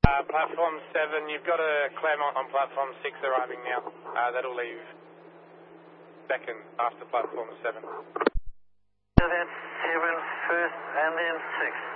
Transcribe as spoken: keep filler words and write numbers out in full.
Uh, platform seven, you've got a Claremont on platform six arriving now. Uh, that'll leave second after platform seven. Seven, seven, first, and then six.